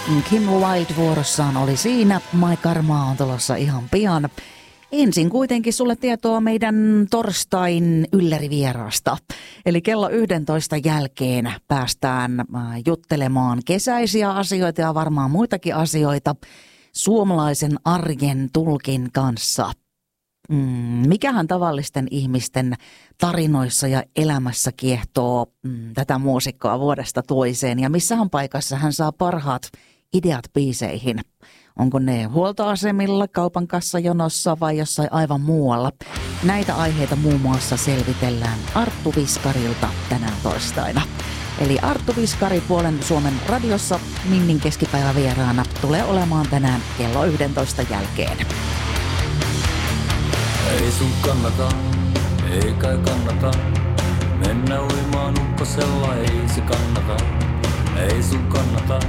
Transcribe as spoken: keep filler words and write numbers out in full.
Kim Wilde vuorossaan oli siinä. My Karma on tulossa ihan pian. Ensin kuitenkin sulle tietoa meidän torstain yllärivieraasta. Eli kello yksitoista jälkeen päästään juttelemaan kesäisiä asioita ja varmaan muitakin asioita suomalaisen arjen tulkin kanssa. Mm, mikähän tavallisten ihmisten tarinoissa ja elämässä kiehtoo mm, tätä muusikkoa vuodesta toiseen ja missähän paikassa hän saa parhaat ideat biiseihin? Onko ne huoltoasemilla, kaupan kassajonossa vai jossain aivan muualla? Näitä aiheita muun muassa selvitellään Arttu Viskarilta tänään torstaina. Eli Arttu Viskari Puolen Suomen radiossa Minnin keskipäivä vieraana tulee olemaan tänään kello yksitoista jälkeen. Ei sun kannata, ei kai kannata, mennä uimaan ukkosella, ei se kannata, ei sun kannata.